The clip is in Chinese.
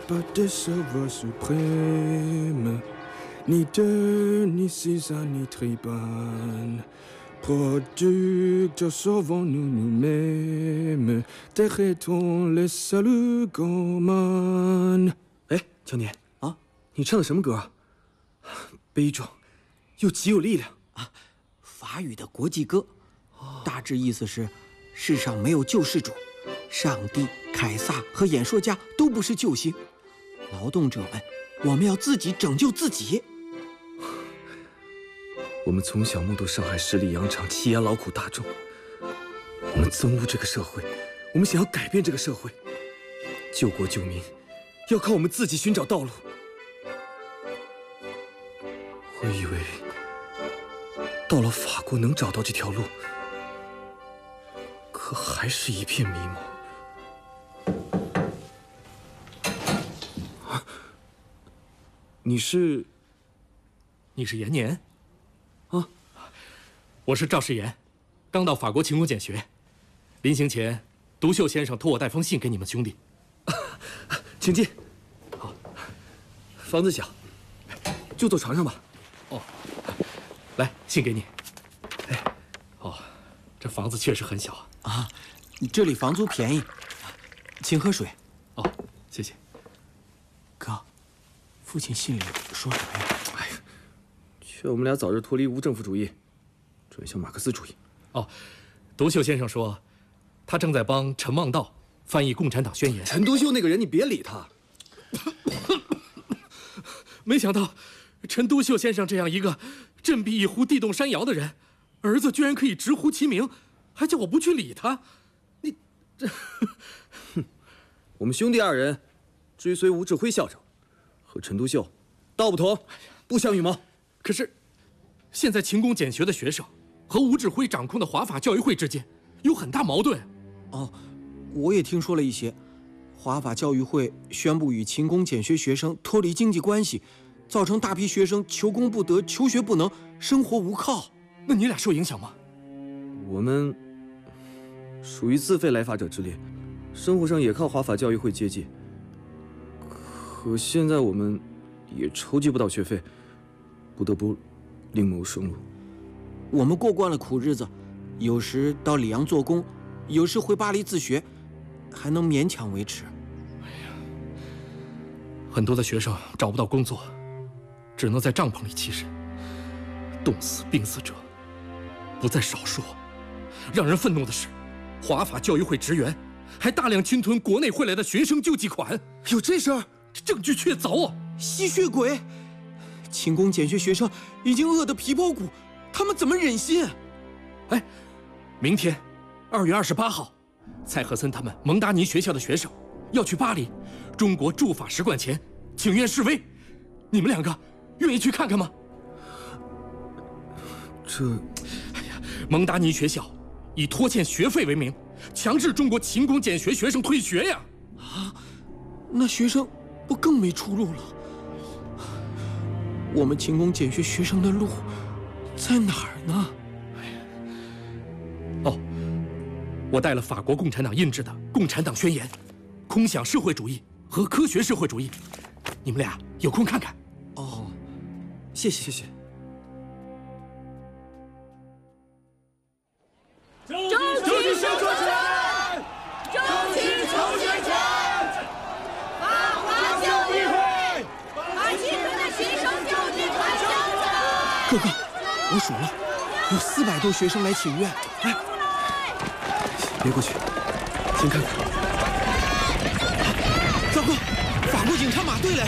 pas de savoir suprême, ni de, ni César, ni tribun. Producteurs sauvons-nous nous-mêmes, décrétons le salut commun。 哎，青年啊， 你唱的什么歌啊？悲壮，又极有力量啊！法语的国际歌，大致意思是：世上没有救世主，上帝、凯撒和演说家都不是救星，劳动者们，我们要自己拯救自己。 我们从小目睹上海十里洋场欺压劳苦大众，我们憎恶这个社会，我们想要改变这个社会，救国救民，要靠我们自己寻找道路。我以为到了法国能找到这条路，可还是一片迷茫。啊，你是延年？ 啊， 我是赵世炎，刚到法国勤工俭学，临行前，独秀先生托我带封信给你们兄弟。 请进。好，房子小，就坐床上吧。 哦，来，信给你。哎，哦，这房子确实很小啊。这里房租便宜，请喝水。 哦，谢谢。 哥，父亲信里说什么呀？ 哎呀，劝我们俩早日脱离无政府主义，转向马克思主义。 哦，独秀先生说，他正在帮陈望道翻译《共产党宣言》。 陈独秀那个人，你别理他。 没想到，陈独秀先生这样一个振臂一呼地动山摇的人，儿子居然可以直呼其名，还叫我不去理他。你这， 我们兄弟二人追随吴志辉校长，和陈独秀道不同，不相与谋。 可是，现在勤工俭学的学生和吴志辉掌控的华法教育会之间有很大矛盾。 哦，我也听说了一些。华法教育会宣布与勤工俭学学生脱离经济关系，造成大批学生求工不得、求学不能、生活无靠。 那你俩受影响吗？ 我们属于自费来法者之列，生活上也靠华法教育会接济。可现在我们也筹集不到学费，不得不另谋生路。 我们过惯了苦日子，有时到里昂做工，有时回巴黎自学，还能勉强维持。 很多的学生找不到工作，只能在帐篷里栖身，冻死、病死者不在少数。让人愤怒的是，华法教育会职员还大量侵吞国内汇来的学生救济款。 有这事儿？ 证据确凿啊！ 吸血鬼！勤工俭学学生已经饿得皮包骨，他们怎么忍心？ 哎，明天2月28号，蔡和森他们蒙达尼学校的学生要去巴黎中国驻法使馆前请愿示威，你们两个愿意去看看吗？哎呀，蒙达尼学校以拖欠学费为名，强制中国勤工俭学学生退学呀！ 啊，那学生不更没出路了？我们勤工俭学学生的路在哪儿呢？ 哦，我带了法国共产党印制的《共产党宣言》，空想社会主义和科学社会主义，你们俩有空看看。 哦， 谢谢谢谢。 争取生存权，争取求学权。法华教育会把侵吞的学生救济款交出来。 哥哥，我数了，有400多学生来请愿。来， 别过去，先看看。 糟糕，法国警察马队来！